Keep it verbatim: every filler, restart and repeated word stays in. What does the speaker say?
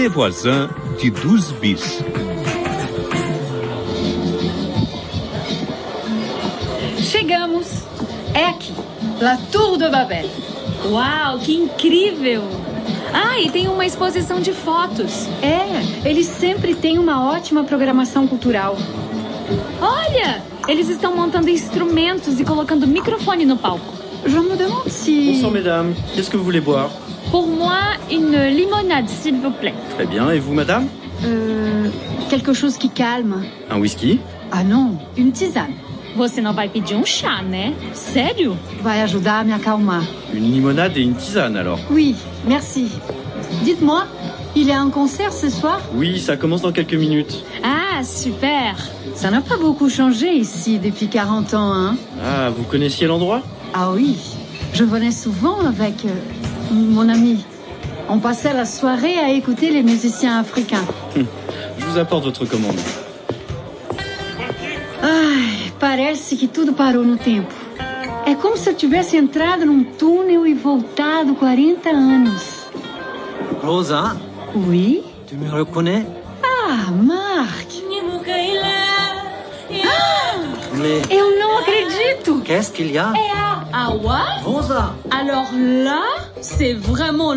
Les Voisins de douze bis. Chegamos! É aqui, La Tour de Babel. Uau, que incrível! Ah, e tem uma exposição de fotos. É, eles sempre têm uma ótima programação cultural. Olha, eles estão montando instrumentos e colocando microfone no palco. Je me demande si... Bonsoir mesdames, qu'est-ce que vous voulez boire? Pour moi, une limonade, s'il vous plaît. Très bien, et vous madame? Euh, quelque chose qui calme. Un whisky? Ah non, une tisane. Você não vai pedir um chá, né? Sério? Vai ajudar a me acalmar. Une limonade et une tisane alors? Oui, merci. Dites-moi, il y a un concert ce soir? Oui, ça commence dans quelques minutes. Ah, super! Ça n'a pas beaucoup changé ici depuis quarante ans, hein? Ah, vous connaissiez l'endroit? Ah oui, je venais souvent avec euh, mon ami. On passait la soirée à écouter les musiciens africains. Je vous apporte votre commande. Ai, parece que tudo parou no tempo. É como se eu tivesse entrado num túnel e voltado quarenta anos. Rosa, Oui? tu me reconnais? Ah, Marc! Mais Eu não acredito! qu'est-ce qu'il y a? Ah ouais? Rosa! Alors là, c'est vraiment